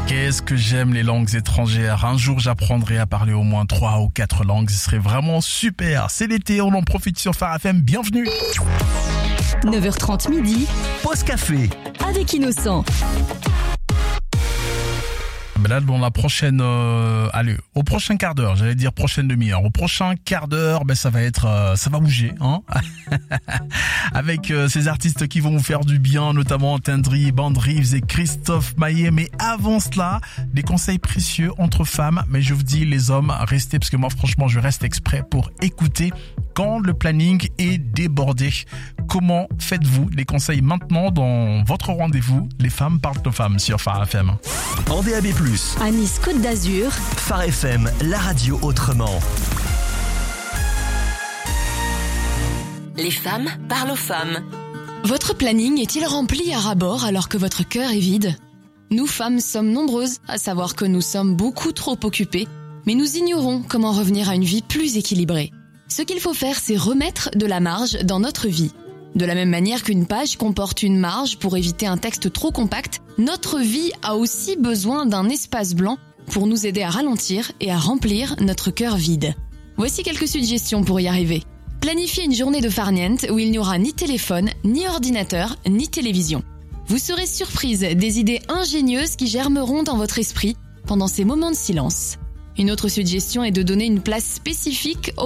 Qu'est-ce que j'aime les langues étrangères. Un jour, j'apprendrai à parler au moins 3 ou 4 langues. Ce serait vraiment super. C'est l'été, on en profite sur Phare FM. Bienvenue. 9h30 midi. Pause café. Avec Innocent. Ben là, dans la prochaine, au prochain quart d'heure, j'allais dire prochaine demi-heure. Au prochain quart d'heure, ça va bouger, hein. Avec ces artistes qui vont vous faire du bien, notamment Tendry, Band Reeves et Christophe Maé. Mais avant cela, des conseils précieux entre femmes. Mais je vous dis, les hommes, restez, parce que moi, franchement, je reste exprès pour écouter quand le planning est débordé. Comment faites-vous? Les conseils maintenant dans votre rendez-vous. Les femmes parlent aux femmes sur Phare FM. En DAB+, À Nice Côte d'Azur. Phare FM, la radio autrement. Les femmes parlent aux femmes. Votre planning est-il rempli à ras-bord alors que votre cœur est vide? Nous femmes sommes nombreuses à savoir que nous sommes beaucoup trop occupées, mais nous ignorons comment revenir à une vie plus équilibrée. Ce qu'il faut faire, c'est remettre de la marge dans notre vie. De la même manière qu'une page comporte une marge pour éviter un texte trop compact, notre vie a aussi besoin d'un espace blanc pour nous aider à ralentir et à remplir notre cœur vide. Voici quelques suggestions pour y arriver. Planifiez une journée de farniente où il n'y aura ni téléphone, ni ordinateur, ni télévision. Vous serez surprise des idées ingénieuses qui germeront dans votre esprit pendant ces moments de silence. Une autre suggestion est de donner une place spécifique